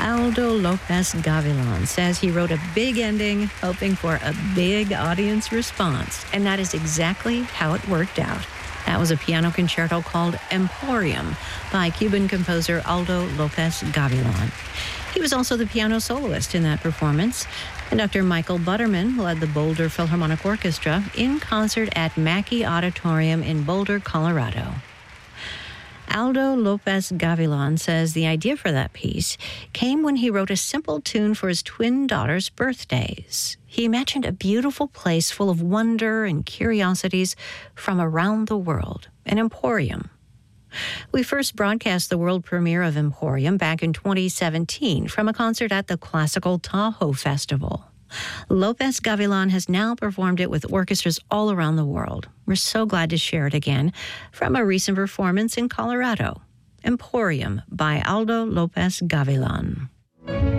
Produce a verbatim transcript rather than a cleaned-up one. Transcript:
Aldo Lopez Gavilan says he wrote a big ending, hoping for a big audience response. And that is exactly how it worked out. That was a piano concerto called Emporium by Cuban composer Aldo Lopez Gavilan. He was also the piano soloist in that performance. Conductor Michael Butterman led the Boulder Philharmonic Orchestra in concert at Mackey Auditorium in Boulder, Colorado. Aldo Lopez Gavilan says the idea for that piece came when he wrote a simple tune for his twin daughters' birthdays. He imagined a beautiful place full of wonder and curiosities from around the world, an emporium. We first broadcast the world premiere of Emporium back in twenty seventeen from a concert at the Classical Tahoe Festival. Lopez Gavilan has now performed it with orchestras all around the world. We're so glad to share it again from a recent performance in Colorado. Emporium by Aldo Lopez Gavilan.